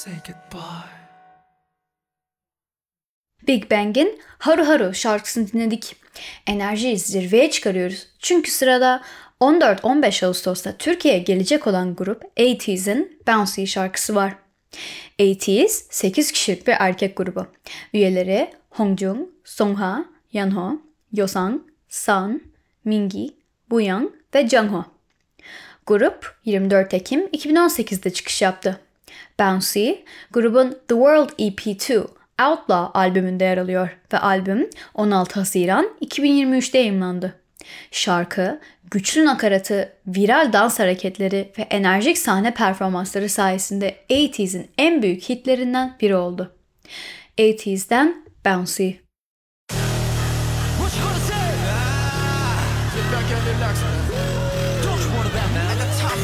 Say goodbye. Big Bang'in Haru Haru şarkısını dinledik. Enerjiyi zirveye çıkarıyoruz. Çünkü sırada 14-15 Ağustos'ta Türkiye'ye gelecek olan grup 80's'in Bouncy şarkısı var. 80's 8 kişilik bir erkek grubu. Üyeleri Hongjung, Songha, Yeonho, Yosang, San, Mingi, Buyang ve Jungho. Grup 24 Ekim 2018'de çıkış yaptı. Bouncy, grubun The World EP2 Outlaw albümünde yer alıyor ve albüm 16 Haziran 2023'te yayımlandı. Şarkı, güçlü nakaratı, viral dans hareketleri ve enerjik sahne performansları sayesinde 80's'in en büyük hitlerinden biri oldu. 80's'den Bouncy.